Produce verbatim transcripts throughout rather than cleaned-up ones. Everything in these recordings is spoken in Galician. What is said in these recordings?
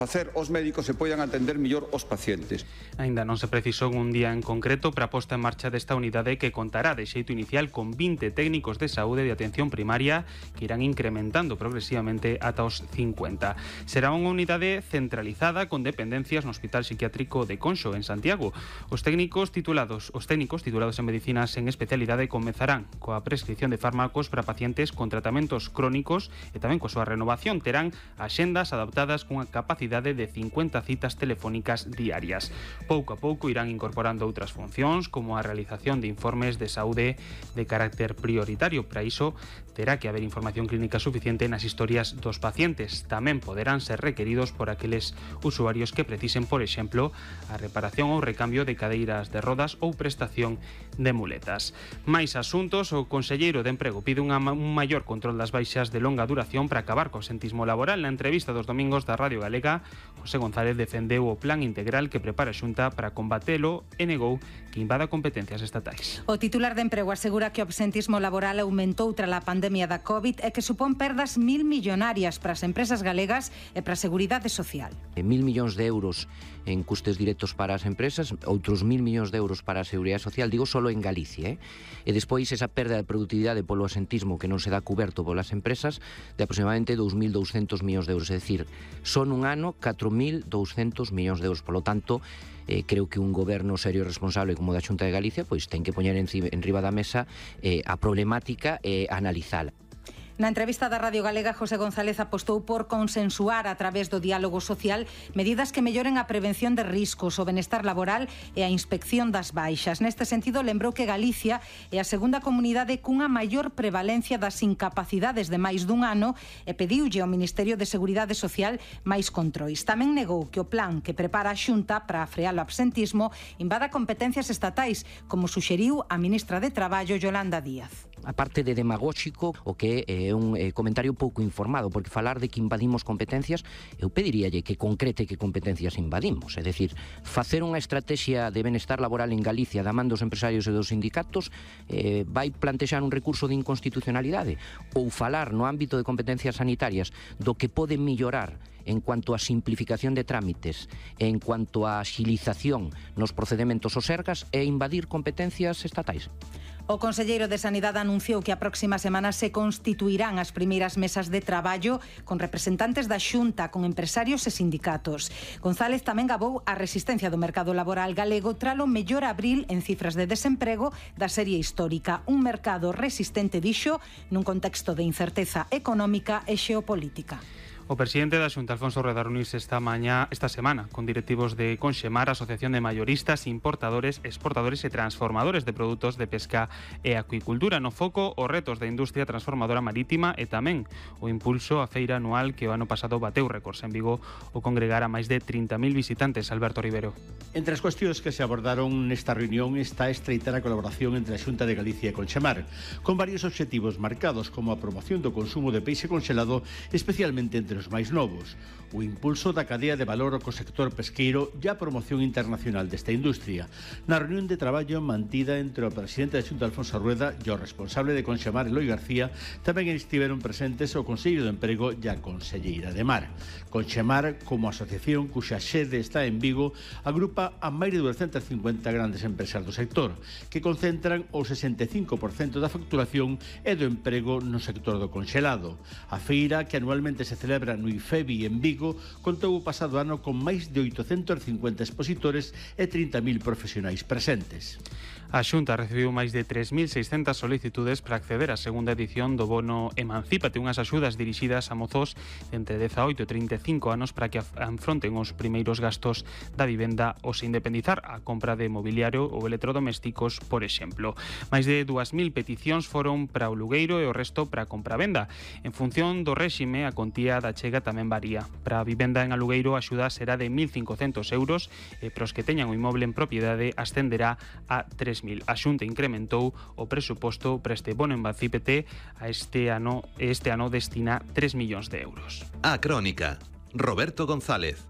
facer os médicos e poidan atender mellor os pacientes. Ainda non se precisou un día en concreto para a posta en marcha desta unidade que contará de xeito inicial con vinte técnicos de saúde de atención primaria que irán incrementando progresivamente ata os cincuenta. Será unha unidade centralizada con dependencias no Hospital Psiquiátrico de Conxo, en Santiago. Os técnicos titulados, os técnicos titulados en medicinas en especialidade comezarán coa prescripción de fármacos para pacientes con tratamentos crónicos e tamén coa súa renovación. Terán axendas adaptadas cunha capacidade de cincuenta citas telefónicas diarias. Pouco a pouco irán incorporando outras funcións como a realización de informes de saúde de carácter prioritario. Para iso terá que haber información clínica suficiente nas historias dos pacientes. Tamén poderán ser requeridos por aqueles usuarios que precisen, por exemplo, a reparación ou recambio de cadeiras de rodas ou prestación de muletas. Mais asuntos, o conselleiro de Emprego pide unha, un maior control das baixas de longa duración para acabar co absentismo laboral. Na entrevista dos domingos da Radio Galega, José González defendeu o plan integral que prepara a Xunta para combatelo e negou que invada competencias estatais. O titular de Emprego asegura que o absentismo laboral aumentou tras a pandemia da COVID e que supón perdas mil millonarias para as empresas galegas e para a Seguridade Social. Mil millóns de euros en custes directos para as empresas, outros mil millóns de euros para a Seguridade Social, digo solo en Galicia, eh? E despois esa perda de productividade polo asentismo que non se dá cuberto polas empresas de aproximadamente dous mil douscentos millóns de euros, é dicir, son un ano catro mil douscentos millóns de euros. Polo tanto, eh, creo que un goberno serio e responsable como da Xunta de Galicia pois ten que poñer en, en riba da mesa eh, a problemática e eh, analizala. Na entrevista da Radio Galega, José González apostou por consensuar a través do diálogo social medidas que melloren a prevención de riscos, o benestar laboral e a inspección das baixas. Neste sentido, lembrou que Galicia é a segunda comunidade cunha maior prevalencia das incapacidades de máis dun ano e pediulle ao Ministerio de Seguridade Social máis controis. Tamén negou que o plan que prepara a Xunta para frear o absentismo invada competencias estatais, como suxeriu a ministra de Traballo, Yolanda Díaz. A parte de demagóxico, o que é un eh, comentario pouco informado, porque falar de que invadimos competencias, eu pediríalle que concrete que competencias invadimos, é dicir, facer unha estrategia de benestar laboral en Galicia da man dos empresarios e dos sindicatos eh, vai plantexar un recurso de inconstitucionalidade, ou falar no ámbito de competencias sanitarias do que pode mellorar en cuanto a simplificación de trámites, en cuanto a axilización nos procedementos ou sergas e invadir competencias estatais. O conselleiro de Sanidade anunciou que a próxima semana se constituirán as primeiras mesas de traballo con representantes da Xunta, con empresarios e sindicatos. González tamén gabou a resistencia do mercado laboral galego tralo mellor abril en cifras de desemprego da serie histórica. Un mercado resistente, dixo, nun contexto de incerteza económica e xeopolítica. O presidente da Xunta, Alfonso Rueda, reuniuse esta mañá, esta semana con directivos de Conxemar, Asociación de Mayoristas, Importadores, Exportadores e Transformadores de Produtos de Pesca e Acuicultura. No foco, os retos da industria transformadora marítima e tamén o impulso á feira anual que o ano pasado bateu récords en Vigo o congregar a máis de trinta mil visitantes. Alberto Rivero. Entre as cuestións que se abordaron nesta reunión está a estreitar a colaboración entre a Xunta de Galicia e Conxemar, con varios obxectivos marcados como a promoción do consumo de peixe conxelado, especialmente entre os máis novos, o impulso da cadea de valor co sector pesqueiro e a promoción internacional desta industria. Na reunión de traballo mantida entre o presidente da Xunta, Alfonso Rueda, e o responsable de Conxemar, Eloi García, tamén estiveron presentes o Conselleiro de Emprego e a Conselleira de Mar. Conxemar, como asociación cuxa sede está en Vigo, agrupa a máis de duascentas cincuenta grandes empresas do sector, que concentran o sesenta e cinco por cento da facturación e do emprego no sector do conxelado. A feira, que anualmente se celebra no IFEBI en Vigo, contou o pasado ano con máis de oitocentos cincuenta expositores e trinta mil profesionais presentes. A Xunta recibiu máis de tres mil seiscentas solicitudes para acceder á segunda edición do bono Emancípate, unhas axudas dirixidas a mozos entre dezaoito e trinta e cinco anos para que afronten os primeiros gastos da vivenda ou se independizar, a compra de mobiliario ou electrodomésticos, por exemplo. Máis de dúas mil peticións foron para o lugueiro e o resto para a compra-venda. En función do réxime, a contía da chega tamén varía. Para a vivenda en alugueiro, a axuda será de mil cincocentos euros e para os que teñan o inmoble en propiedade ascenderá a tres mil. A Xunta incrementou o presuposto para este bono Emancípate a este ano, este ano destina tres millóns de euros. A Crónica, Roberto González.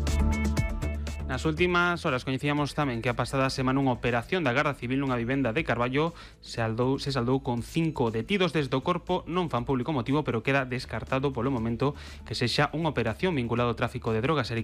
Nas últimas horas coñecíamos tamén que a pasada semana unha operación da Garda Civil nunha vivenda de Carballo se, aldou, se saldou con cinco detidos. Desde o corpo non fan público motivo, pero queda descartado polo momento que sexa unha operación vinculada ao tráfico de drogas. Eric